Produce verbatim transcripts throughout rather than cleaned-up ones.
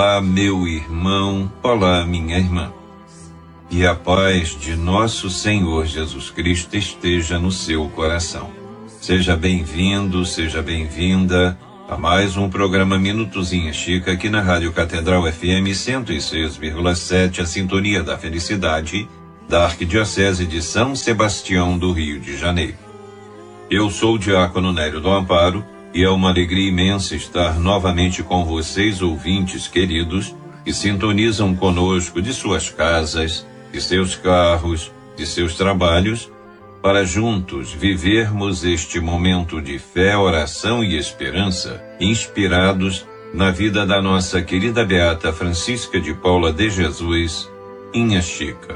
Olá, meu irmão, olá, minha irmã. E a paz de nosso Senhor Jesus Cristo esteja no seu coração. Seja bem-vindo, seja bem-vinda a mais um programa Minutos em Chica aqui na Rádio Catedral F M cento e seis vírgula sete, a sintonia da felicidade da Arquidiocese de São Sebastião do Rio de Janeiro. Eu sou o diácono Nélio do Amparo e é uma alegria imensa estar novamente com vocês, ouvintes queridos, que sintonizam conosco de suas casas, de seus carros, de seus trabalhos, para juntos vivermos este momento de fé, oração e esperança, inspirados na vida da nossa querida Beata Francisca de Paula de Jesus, Inha Chica.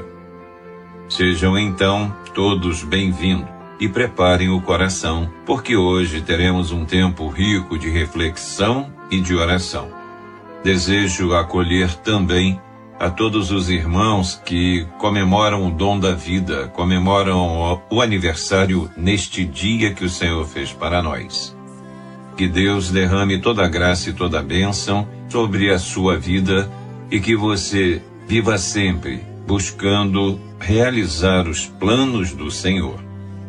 Sejam então todos bem-vindos e preparem o coração, porque hoje teremos um tempo rico de reflexão e de oração. Desejo acolher também a todos os irmãos que comemoram o dom da vida, comemoram o aniversário neste dia que o Senhor fez para nós. Que Deus derrame toda a graça e toda a bênção sobre a sua vida e que você viva sempre buscando realizar os planos do Senhor.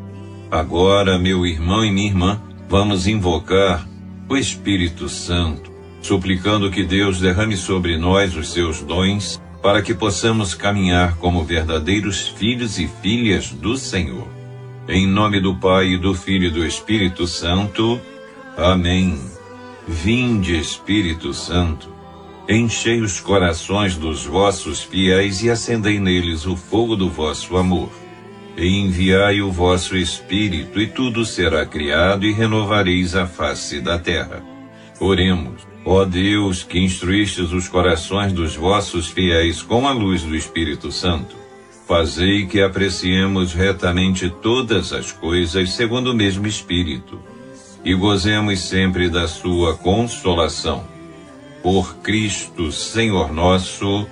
Agora, meu irmão e minha irmã, vamos invocar o Espírito Santo, suplicando que Deus derrame sobre nós os seus dons, para que possamos caminhar como verdadeiros filhos e filhas do Senhor. Em nome do Pai, e do Filho e do Espírito Santo. Amém. Vinde, Espírito Santo, enchei os corações dos vossos fiéis e acendei neles o fogo do vosso amor. E enviai o vosso Espírito, e tudo será criado, e renovareis a face da terra. Oremos. Ó Deus, que instruístes os corações dos vossos fiéis com a luz do Espírito Santo, fazei que apreciemos retamente todas as coisas segundo o mesmo Espírito, e gozemos sempre da sua consolação. Por Cristo, Senhor nosso.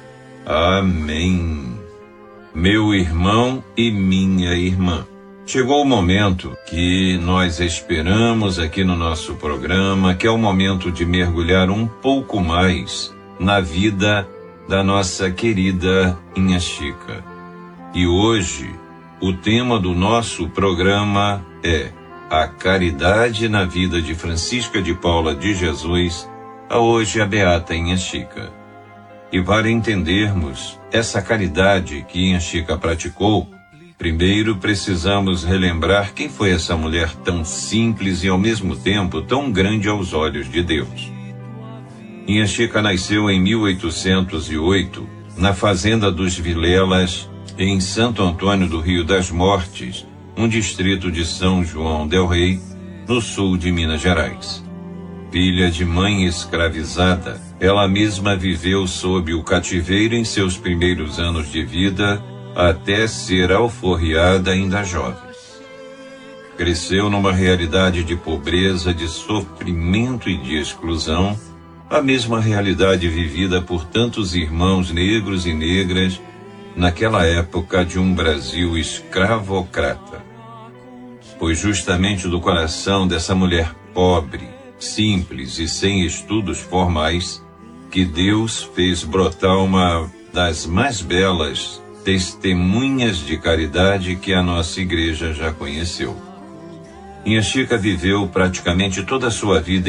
Amém. Meu irmão e minha irmã, chegou o momento que nós esperamos aqui no nosso programa, que é o momento de mergulhar um pouco mais na vida da nossa querida Inha Chica. E hoje, o tema do nosso programa é a caridade na vida de Francisca de Paula de Jesus, a hoje a Beata Inha Chica. E para entendermos essa caridade que Inha Chica praticou, primeiro precisamos relembrar quem foi essa mulher tão simples e ao mesmo tempo tão grande aos olhos de Deus. Inha Chica nasceu em mil oitocentos e oito, na fazenda dos Vilelas, em Santo Antônio do Rio das Mortes, um distrito de São João del Rei, no sul de Minas Gerais. Filha de mãe escravizada, ela mesma viveu sob o cativeiro em seus primeiros anos de vida, até ser alforriada ainda jovem. Cresceu numa realidade de pobreza, de sofrimento e de exclusão, a mesma realidade vivida por tantos irmãos negros e negras naquela época de um Brasil escravocrata. Foi justamente do coração dessa mulher pobre, simples e sem estudos formais, que Deus fez brotar uma das mais belas testemunhas de caridade que a nossa igreja já conheceu. Inha Chica viveu praticamente toda a sua vida